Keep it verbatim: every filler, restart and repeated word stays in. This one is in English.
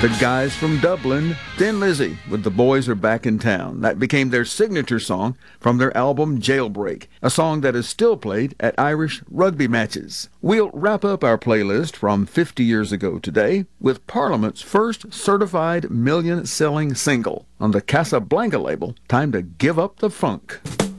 The guys from Dublin, Thin Lizzy, with The Boys Are Back in Town. That became their signature song from their album Jailbreak, a song that is still played at Irish rugby matches. We'll wrap up our playlist from fifty years ago today with Parliament's first certified million-selling single on the Casablanca label, Time to Give Up the Funk.